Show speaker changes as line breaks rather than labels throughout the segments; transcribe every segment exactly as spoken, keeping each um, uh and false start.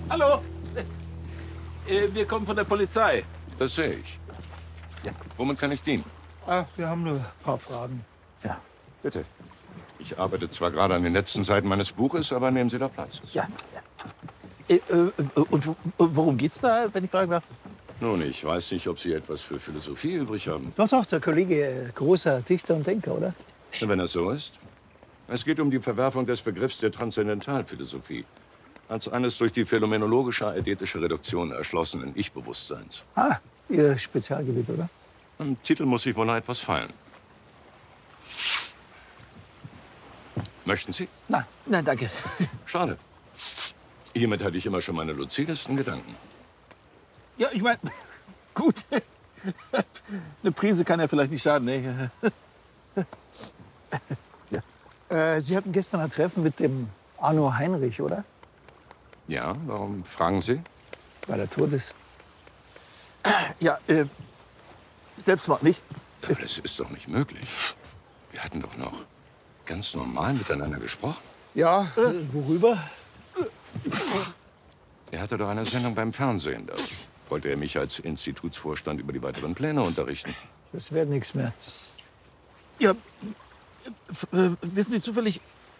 Hallo. Äh, wir kommen von der Polizei.
Das sehe ich.
Ja.
Womit kann ich dienen?
Ah, wir haben nur ein paar Fragen.
Ja.
Bitte. Ich arbeite zwar gerade an den letzten Seiten meines Buches, aber nehmen Sie da Platz.
Ja. ja. Äh, äh, und worum geht's da, wenn ich fragen darf?
Nun, ich weiß nicht, ob Sie etwas für Philosophie übrig haben.
Doch, doch, der Kollege, äh, großer Dichter und Denker, oder?
Wenn das so ist. Es geht um die Verwerfung des Begriffs der Transzendentalphilosophie als eines durch die phänomenologische-eidetische Reduktion erschlossenen Ich-Bewusstseins.
Ah, Ihr Spezialgebiet, oder?
Im Titel muss sich wohl noch etwas fallen. Möchten Sie?
Nein, nein, danke.
Schade. Hiermit hatte ich immer schon meine luzidesten Gedanken.
Ja, ich meine, gut. Eine Prise kann ja vielleicht nicht schaden, ne? Ja.
Äh, Sie hatten gestern ein Treffen mit dem Arno Heinrich, oder?
Ja, warum fragen Sie?
Weil er tot ist.
Ja, äh, Selbstmord nicht?
Aber das ist doch nicht möglich. Wir hatten doch noch ganz normal miteinander gesprochen.
Ja, äh, worüber?
Er hatte doch eine Sendung beim Fernsehen. Da wollte er mich als Institutsvorstand über die weiteren Pläne unterrichten.
Das wäre nichts mehr.
Ja, äh, wissen Sie zufällig,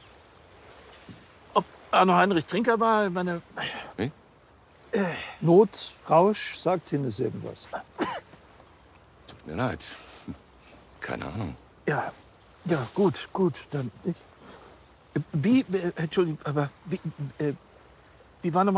ob Arno Heinrich Trinker war? Ich meine,
Wie?
Not, Rausch, sagt Ihnen das irgendwas?
Tut mir leid. Keine Ahnung.
ja, ja, gut, gut, dann. Ich, wie, äh, Entschuldigung, aber wie, äh, wie war noch mal